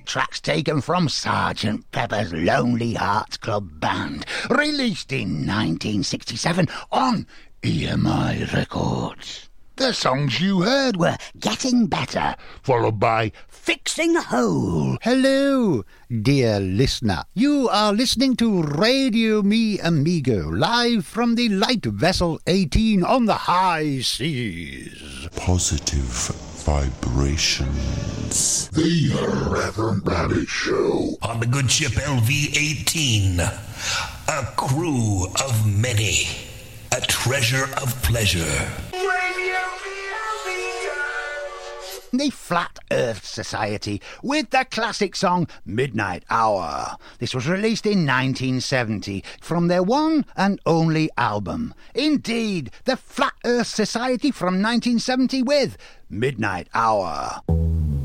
tracks taken from Sgt. Pepper's Lonely Hearts Club Band, released in 1967 on EMI Records. The songs you heard were Getting Better, followed by Fixing a Hole. Hello, dear listener. You are listening to Radio Me Amigo, live from the Light Vessel 18 on the high seas. Positive vibrations. The Reverend Rabbit Show. On the good ship LV-18, a crew of many, a treasure of pleasure. The Flat Earth Society with the classic song Midnight Hour. This was released in 1970 from their one and only album. Indeed, the Flat Earth Society from 1970 with Midnight Hour.